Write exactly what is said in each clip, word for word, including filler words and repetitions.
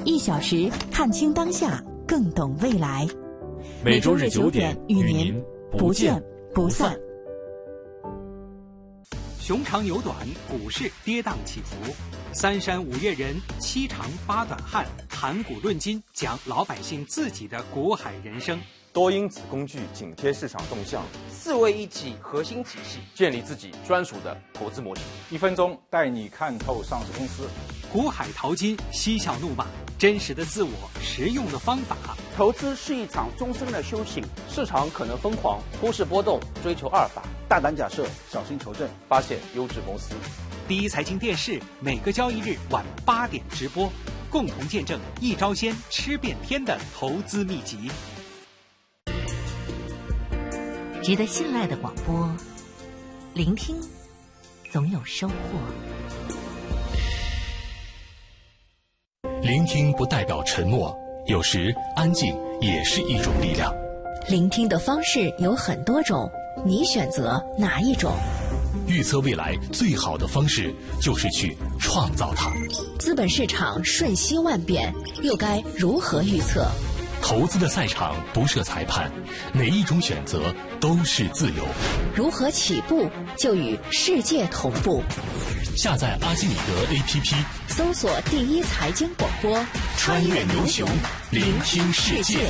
一小时看清当下，更懂未来。 每周日九点与您不见不散。 熊长牛短，股市跌宕起伏，三山五岳人，七长八短汉，谈股论金，讲老百姓自己的股海人生。 多因子工具紧贴市场动向， 四位一体核心体系， 建立自己专属的投资模型。 一分钟带你看透上市公司。 股海淘金，嬉笑怒骂，真实的自我，实用的方法。 投资是一场终身的修行， 市场可能疯狂，忽视波动，追求阿尔法， 大胆假设，小心求证， 发现优质公司。 第一财经电视每个交易日晚八点直播，共同见证一招鲜吃遍天的投资秘籍。 值得信赖的广播，聆听总有收获。 聆听不代表沉默，有时安静也是一种力量。 聆听的方式有很多种，你选择哪一种？ 预测未来最好的方式就是去创造它。 资本市场瞬息万变，又该如何预测？ 投资的赛场不设裁判，哪一种选择都是自由。 如何起步就与世界同步？ 下载阿基米德 A P P， 搜索第一财经广播， 穿越牛熊，聆听世界。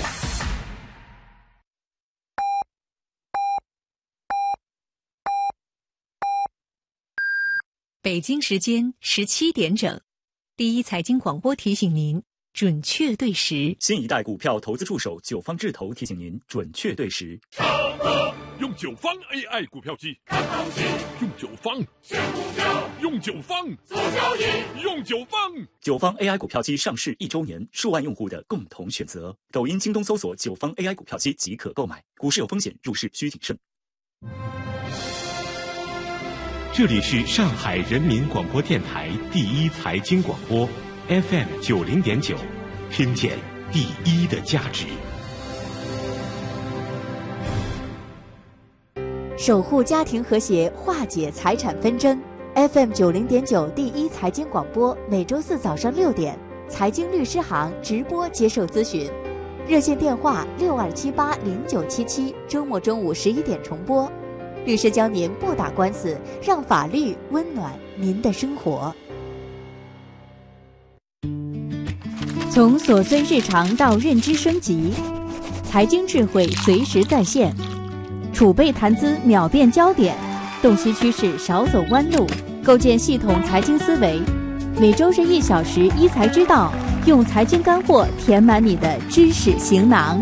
北京时间十七点整，第一财经广播提醒您准确对时。 新一代股票投资助手九方智投提醒您准确对时。 唱歌用九方 A I 股票机，看行情用九方，选股票用九方，做交易用九方。 九方 A I 股票机上市一周年，数万用户的共同选择。抖音、京东搜索九方 A I 股票机即可购买。股市有风险，入市需谨慎。 这里是上海人民广播电台第一财经广播 F M 九零点九，听见第一的价值。 守护家庭和谐，化解财产纷争。F M 九零点九第一财经广播，每周四早上六点，财经律师行直播接受咨询，热线电话六二七八零九七七，周末中午十一点重播。律师教您不打官司，让法律温暖您的生活。从琐碎日常到认知升级，财经智慧随时在线，储备谈资秒变焦点，洞悉趋势少走弯路，构建系统财经思维。每周日一小时，一财之道，用财经干货填满你的知识行囊。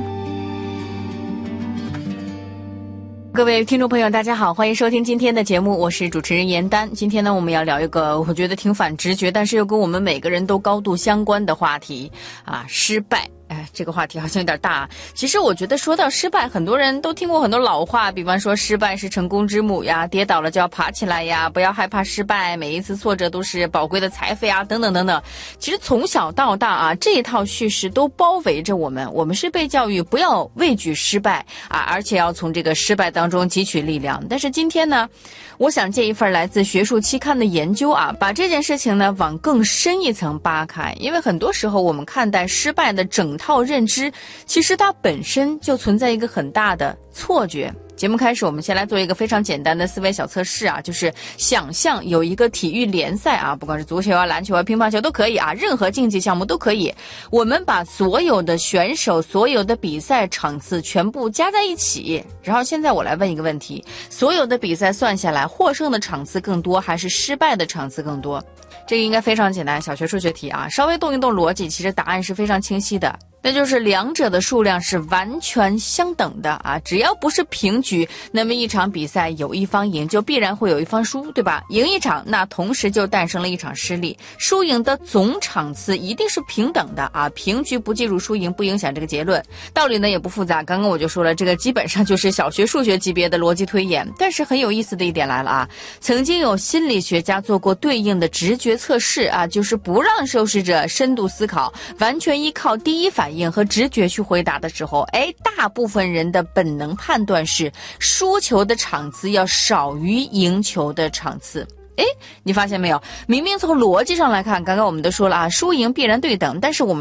各位听众朋友大家好，欢迎收听今天的节目，我是主持人严丹。今天呢，我们要聊一个我觉得挺反直觉，但是又跟我们每个人都高度相关的话题啊，失败。哎，这个话题好像有点大。其实我觉得说到失败，很多人都听过很多老话，比方说失败是成功之母呀，跌倒了就要爬起来呀，不要害怕失败，每一次挫折都是宝贵的财富呀，等等等等。其实从小到大啊，这一套叙事都包围着我们，我们是被教育不要畏惧失败啊，而且要从这个失败当中汲取力量。但是今天呢，我想借一份来自学术期刊的研究啊，把这件事情呢往更深一层扒开。因为很多时候我们看待失败的整套认知，其实它本身就存在一个很大的错觉。节目开始，我们先来做一个非常简单的思维小测试啊，就是想象有一个体育联赛啊，不管是足球啊、篮球啊、乒乓球都可以啊，任何竞技项目都可以。我们把所有的选手、所有的比赛场次全部加在一起，然后现在我来问一个问题：所有的比赛算下来，获胜的场次更多，还是失败的场次更多？这个应该非常简单，小学数学题啊，稍微动一动逻辑，其实答案是非常清晰的。那就是两者的数量是完全相等的啊！只要不是平局，那么一场比赛有一方赢，就必然会有一方输，对吧？赢一场，那同时就诞生了一场失利。输赢的总场次一定是平等的啊！平局不计入输赢，不影响这个结论。道理呢也不复杂，刚刚我就说了，这个基本上就是小学数学级别的逻辑推演。但是很有意思的一点来了啊！曾经有心理学家做过对应的直觉测试啊，就是不让受试者深度思考，完全依靠第一反应和直觉去回答的时候，哎，大部分人的本能判断是输球的场次要少于赢球的场次。哎，你发现没有？明明从逻辑上来看，刚刚我们都说了啊，输赢必然对等，但是我们